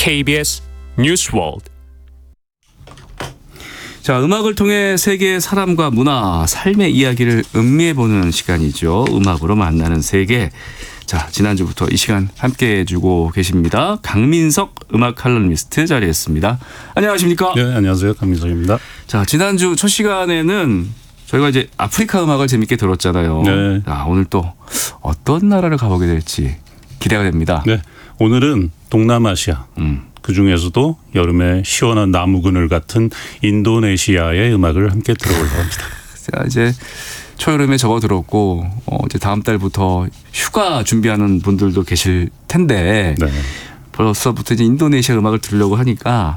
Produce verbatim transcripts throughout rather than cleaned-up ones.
케이비에스 뉴스월드. 자, 음악을 통해 세계의 사람과 문화, 삶의 이야기를 음미해보는 시간이죠. 음악으로 만나는 세계. 자, 지난주부터 이 시간 함께해 주고 계십니다. 강민석 음악 칼럼니스트 자리했습니다. 안녕하십니까? 네, 안녕하세요. 강민석입니다. 자, 지난주 첫 시간에는 저희가 이제 아프리카 음악을 재밌게 들었잖아요. 네. 자, 오늘 또 어떤 나라를 가보게 될지 기대가 됩니다. 네, 오늘은 동남아시아. 음. 그중에서도 여름에 시원한 나무 그늘 같은 인도네시아의 음악을 함께 들어보려고 합니다. 자, 이제 초여름에 접어들었고 어, 이제 다음 달부터 휴가 준비하는 분들도 계실 텐데 네. 벌써부터 이제 인도네시아 음악을 들으려고 하니까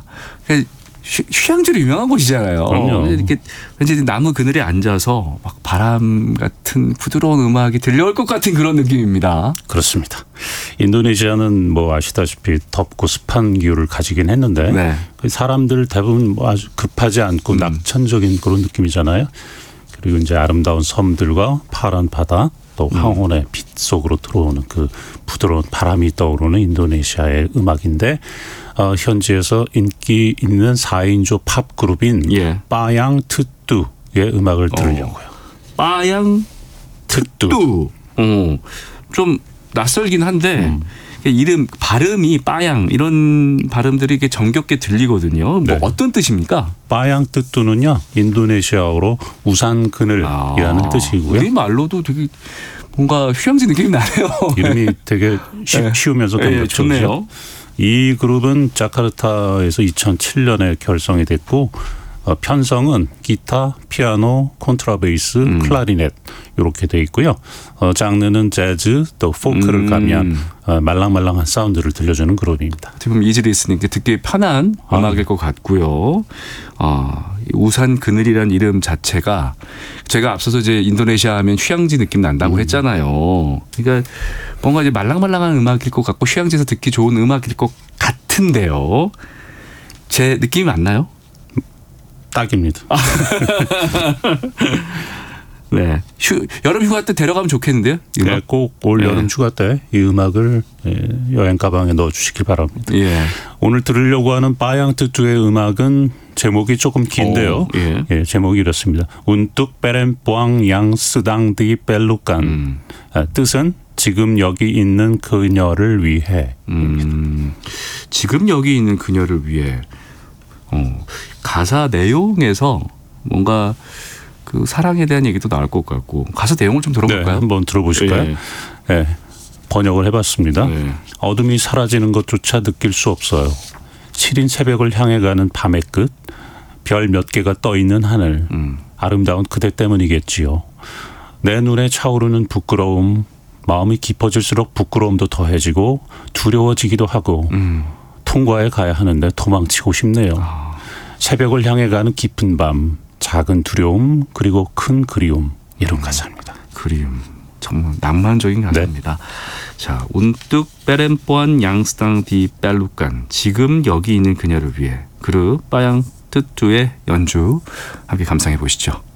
휴, 휴양지로 유명한 곳이잖아요. 그럼요. 이렇게 왠지 나무 그늘에 앉아서 막 바람 같은 부드러운 음악이 들려올 것 같은 그런 느낌입니다. 그렇습니다. 인도네시아는 뭐 아시다시피 덥고 습한 기후를 가지긴 했는데 네. 사람들 대부분 뭐 아주 급하지 않고 음. 낙천적인 그런 느낌이잖아요. 그리고 이제 아름다운 섬들과 파란 바다 또 황혼의 빛 속으로 들어오는 그 부드러운 바람이 떠오르는 인도네시아의 음악인데 어, 현지에서 인기 있는 사 인조 팝 그룹인 예. 빠양 트뚜의 음악을 들으려고요. 어. 빠양 트뚜. 뚜. 어, 좀 낯설긴 한데 음. 이름 발음이 빠양 이런 발음들이 이렇게 정겹게 들리거든요. 뭐 네. 어떤 뜻입니까? 빠양 트뚜는요 인도네시아어로 우산 그늘이라는 아, 뜻이고요. 우리 말로도 되게 뭔가 휴양지 느낌이 나네요. 이름이 되게 쉬, 네. 쉬우면서 네, 감격적이죠. 좋네요. 이 그룹은 자카르타에서 이천칠 년에 결성이 됐고 어, 편성은 기타, 피아노, 콘트라베이스, 음. 클라리넷 이렇게 돼 있고요. 어, 장르는 재즈 또 포크를 음. 가미한 어, 말랑말랑한 사운드를 들려주는 그룹입니다. 지금 이지 리스닝 듣기 편한 아. 음악일 것 같고요. 아, 우산 그늘이라는 이름 자체가 제가 앞서서 이제 인도네시아 하면 휴양지 느낌 난다고 음. 했잖아요. 그러니까 뭔가 이제 말랑말랑한 음악일 것 같고 휴양지에서 듣기 좋은 음악일 것 같은데요. 제 느낌이 맞나요? 딱입니다. 아. 네. 휴, 여름 휴가 때 데려가면 좋겠는데요? 이 음악? 네, 꼭 올 네. 여름 휴가 때 이 음악을 예, 여행 가방에 넣어 주시길 바랍니다. 예. 오늘 들으려고 하는 빠양 트뚜의 음악은 제목이 조금 긴데요. 오, 예. 예, 제목이 이렇습니다. 운뚝 베렘 뽀앙 양 스당디 벨루깐. 음. 아, 뜻은 지금 여기 있는 그녀를 위해. 음, 지금 여기 있는 그녀를 위해. 어, 가사 내용에서 뭔가 그 사랑에 대한 얘기도 나올 것 같고 가사 내용을 좀 네, 들어볼까요? 한번 들어보실까요? 예. 예, 번역을 해봤습니다. 네. 어둠이 사라지는 것조차 느낄 수 없어요. 시린 새벽을 향해 가는 밤의 끝, 별 몇 개가 떠 있는 하늘, 음. 아름다운 그대 때문이겠지요. 내 눈에 차오르는 부끄러움, 마음이 깊어질수록 부끄러움도 더해지고 두려워지기도 하고 음. 통과해 가야 하는데 도망치고 싶네요. 아. 새벽을 향해 가는 깊은 밤, 작은 두려움 그리고 큰 그리움 이런 가사입니다. 그리움. 정말 낭만적인 가사입니다. 자, 운뚝 베렌뽀안 양스당 디 벨루깐. 지금 여기 있는 그녀를 위해. 그룹 빠양 트뚜의 연주 함께 감상해 보시죠.